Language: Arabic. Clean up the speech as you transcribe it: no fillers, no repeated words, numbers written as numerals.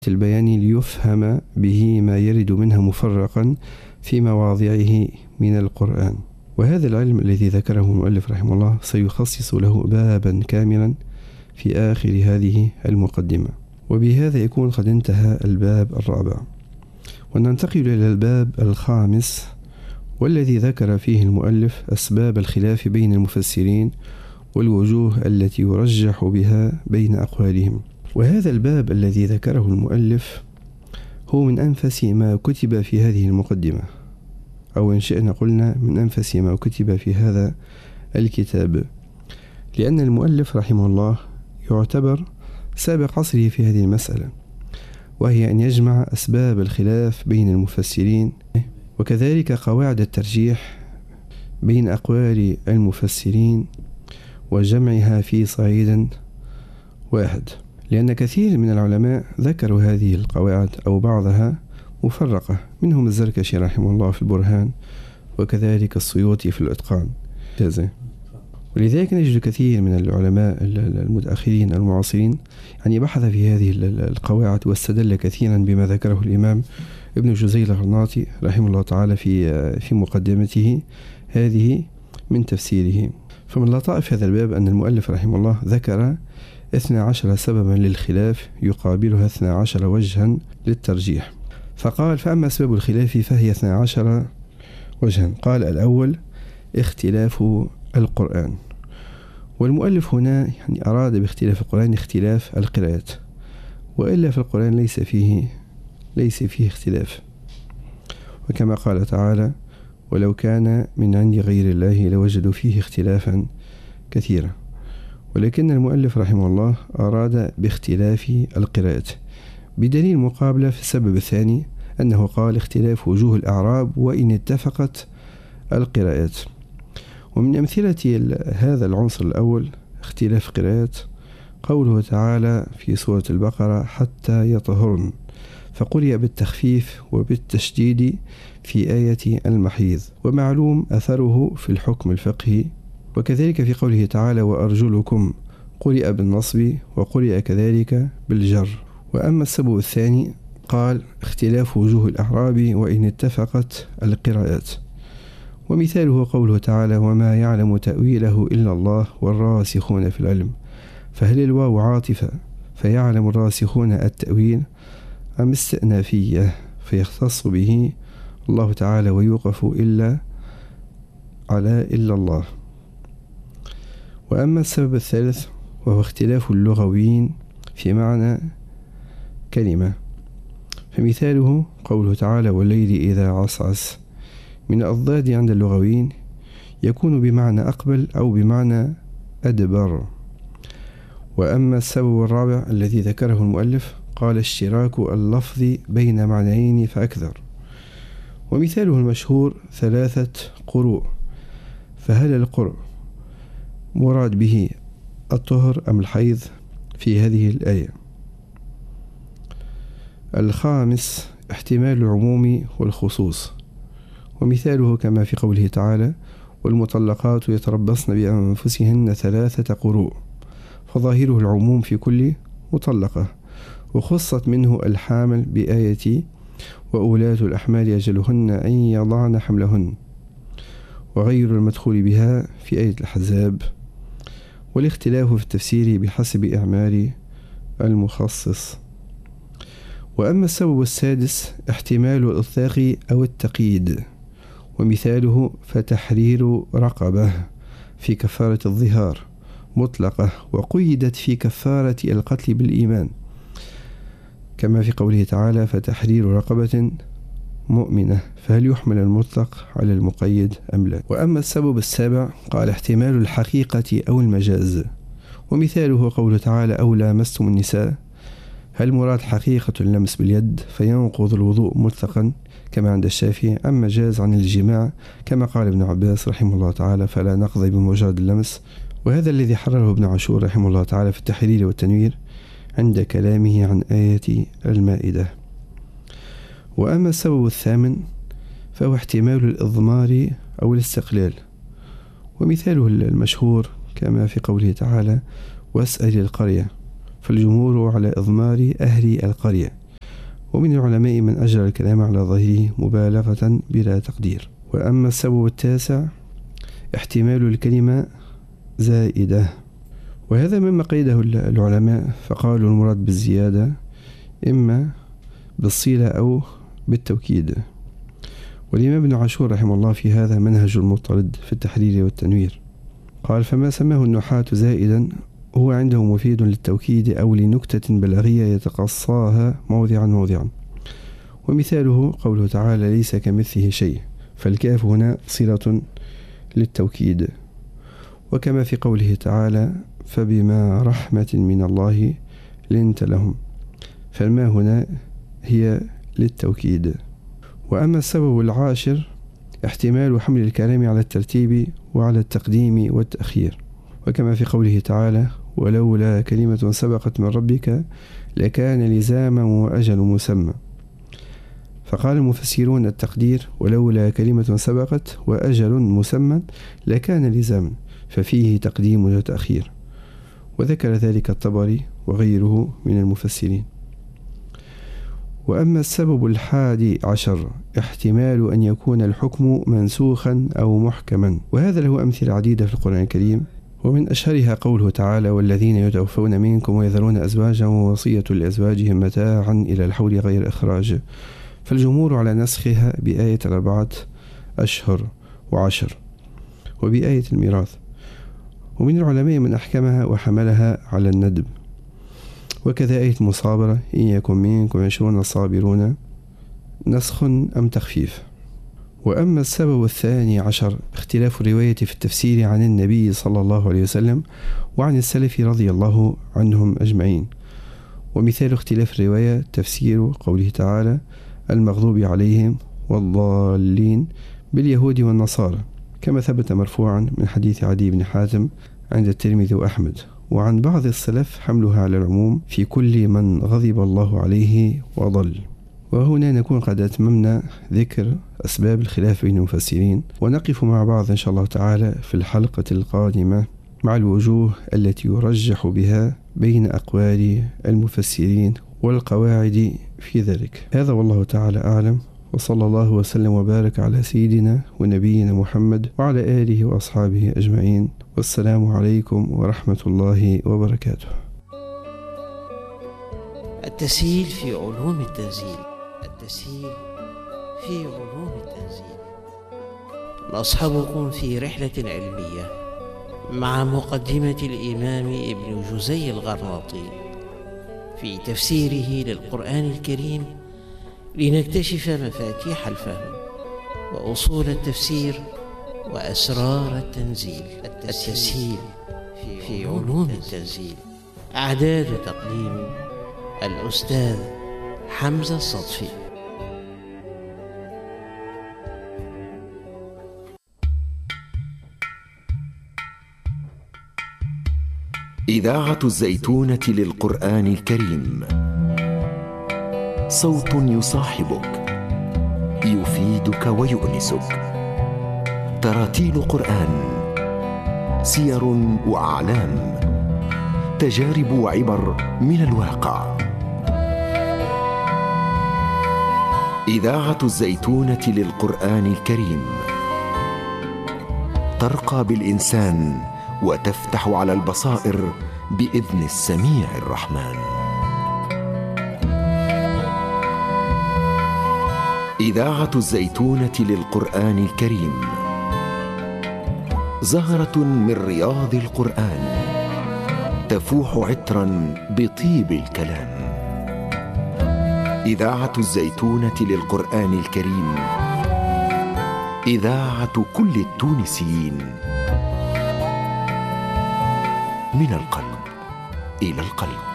البيان ليفهم به ما يرد منها مفرقا في مواضعه من القرآن. وهذا العلم الذي ذكره المؤلف رحمه الله سيخصص له بابا كاملا في آخر هذه المقدمة، وبهذا يكون قد انتهى الباب الرابع، وننتقل إلى الباب الخامس، والذي ذكر فيه المؤلف أسباب الخلاف بين المفسرين والوجوه التي يرجح بها بين أقوالهم. وهذا الباب الذي ذكره المؤلف هو من أنفس ما كتب في هذه المقدمة، أو إن شئنا قلنا من أنفس ما كتب في هذا الكتاب، لأن المؤلف رحمه الله يعتبر سابق عصره في هذه المسألة، وهي أن يجمع أسباب الخلاف بين المفسرين وكذلك قواعد الترجيح بين أقوال المفسرين وجمعها في صعيد واحد، لأن كثير من العلماء ذكروا هذه القواعد أو بعضها مفرقة، منهم الزركشي رحمه الله في البرهان، وكذلك السيوطي في الإتقان. ولذلك نجد كثير من العلماء المتأخرين المعاصرين يعني بحث في هذه القواعد، واستدل كثيرا بما ذكره الإمام ابن جزي الغرناطي رحمه الله تعالى في مقدمته هذه من تفسيره. فمن لطائف هذا الباب أن المؤلف رحمه الله ذكر 12 سببا للخلاف يقابلها 12 وجها للترجيح، فقال: فأما أسباب الخلاف فهي 12 وجها. قال: الأول اختلاف القرآن، والمؤلف هنا يعني أراد باختلاف القرآن اختلاف القراءات، وإلا في القرآن ليس فيه اختلاف، وكما قال تعالى: ولو كان من عند غير الله لوجدوا فيه اختلافا كثيرا. ولكن المؤلف رحمه الله أراد باختلاف القراءات، بدليل مقابلة في السبب الثاني أنه قال: اختلاف وجوه الأعراب وإن اتفقت القراءات. ومن أمثلة هذا العنصر الأول اختلاف قراءات قوله تعالى في سورة البقرة: حتى يطهرن، فقرئ بالتخفيف وبالتشديد في آية المحيض، ومعلوم أثره في الحكم الفقهي. وكذلك في قوله تعالى: وأرجلكم، قرئ بالنصب وقرئ كذلك بالجر. وأما السبب الثاني قال: اختلاف وجوه الأعراب وإن اتفقت القراءات، ومثاله قوله تعالى: وما يعلم تأويله إلا الله والراسخون في العلم، فهل الواو عاطفة فيعلم الراسخون التأويل، أم استئنافية فيختص به الله تعالى ويوقف إلا على إلا الله. وأما السبب الثالث وهو اختلاف اللغويين في معنى كلمة، فمثاله قوله تعالى: والليل إذا عسعس، من الأضداد عند اللغويين يكون بمعنى أقبل أو بمعنى أدبر. وأما السبب الرابع الذي ذكره المؤلف قال: اشتراك اللفظ بين معنيين فأكثر، ومثاله المشهور 3 قروء، فهل القرء مراد به الطهر أم الحيض في هذه الآية؟ الخامس احتمال العموم والخصوص، ومثاله كما في قوله تعالى: والمطلقات يتربصن بأنفسهن 3 قروء، فظاهره العموم في كل مطلقة، وخصت منه الحامل بآية: وأولاة الأحمال أجلهن أن يضعن حملهن، وغير المدخول بها في آية الأحزاب. والاختلاف في التفسير بحسب إعمال المخصص. وأما السبب السادس احتمال الإطلاق أو التقييد، ومثاله: فتحرير رقبة في كفارة الظهار مطلقة، وقيدت في كفارة القتل بالإيمان، كما في قوله تعالى: فتحرير رقبة مؤمنة، فهل يحمل المطلق على المقيد أم لا؟ وأما السبب السابع قال: احتمال الحقيقة أو المجاز، ومثاله قوله تعالى: أو لامستم النساء، هل مراد حقيقة اللمس باليد فينقض الوضوء مطلقا كما عند الشافعي، أم مجاز عن الجماع كما قال ابن عباس رحمه الله تعالى: فلا نقضي بمجرد اللمس. وهذا الذي حرره ابن عاشور رحمه الله تعالى في التحرير والتنوير عند كلامه عن آية المائدة. وأما السبب الثامن فهو احتمال الإضمار أو الاستقلال، ومثاله المشهور كما في قوله تعالى: واسأل القرية، فالجمهور على إضمار أهل القرية، ومن العلماء من أجرى الكلام على ظاهره مبالغة بلا تقدير. وأما السبب التاسع احتمال الكلمة زائدة، وهذا مما قيده العلماء، فقالوا المراد بالزيادة إما بالصلة أو بالتوكيد. والإمام ابن عاشور رحمه الله في هذا منهج المطرد في التحرير والتنوير، قال: فما سماه النحاة زائدا هو عنده مفيد للتوكيد أو لنكتة بلاغية يتقصاها موضعا. ومثاله قوله تعالى: ليس كمثله شيء، فالكاف هنا صلة للتوكيد. وكما في قوله تعالى: فبما رحمة من الله لنت لهم، فالما هنا هي للتوكيد. وأما السبب العاشر احتمال حمل الكلام على الترتيب وعلى التقديم والتأخير، وكما في قوله تعالى: ولولا كلمة سبقت من ربك لكان لزاما وأجل مسمى. فقال المفسرون التقدير ولولا كلمة سبقت وأجل مسمى لكان لزاما، ففيه تقديم وتأخير، وذكر ذلك الطبري وغيره من المفسرين. وأما السبب 11 احتمال أن يكون الحكم منسوخا أو محكما، وهذا له أمثلة عديدة في القرآن الكريم، ومن أشهرها قوله تعالى: والذين يتوفون منكم ويذرون أزواجا ووصية لأزواجهم متاعا إلى الحول غير إخراج. فالجمهور على نسخها بآية 4 أشهر و10 وبآية الميراث، ومن العلماء من أحكمها وحملها على الندب، وكذا آية مصابرة: إن يكن منكم 20 صابرون، نسخ أم تخفيف. وأما السبب 12 اختلاف الرواية في التفسير عن النبي صلى الله عليه وسلم وعن السلف رضي الله عنهم أجمعين. ومثال اختلاف الرواية تفسير قوله تعالى: المغضوب عليهم والضالين باليهود والنصارى، كما ثبت مرفوعا من حديث عدي بن حاتم عند الترمذي وأحمد. وعن بعض السلف حملها على العموم في كل من غضب الله عليه وضل. وهنا نكون قد أتممنا ذكر أسباب الخلاف بين المفسرين، ونقف مع بعض إن شاء الله تعالى في الحلقة القادمة مع الوجوه التي يرجح بها بين أقوال المفسرين والقواعد في ذلك. هذا والله تعالى أعلم، وصلى الله وسلم وبارك على سيدنا ونبينا محمد وعلى آله وأصحابه أجمعين، والسلام عليكم ورحمة الله وبركاته. التسهيل في علوم التنزيل. التسهيل في علوم التنزيل. نصحبكم في رحلة علمية مع مقدمة الإمام ابن جزي الغرناطي في تفسيره للقرآن الكريم، لنكتشف مفاتيح الفهم وأصول التفسير وأسرار التنزيل. التسهيل في علوم التنزيل. إعداد وتقديم الأستاذ حمزة الصدفي. إذاعة الزيتونة للقرآن الكريم، صوت يصاحبك، يفيدك ويؤنسك، تراتيل قرآن، سير وأعلام، تجارب وعبر من الواقع. إذاعة الزيتونة للقرآن الكريم ترقى بالإنسان وتفتح على البصائر بإذن السميع الرحمن. إذاعة الزيتونة للقرآن الكريم، زهرة من رياض القرآن، تفوح عطرا بطيب الكلام. إذاعة الزيتونة للقرآن الكريم، إذاعة كل التونسيين، من القلب إلى القلب.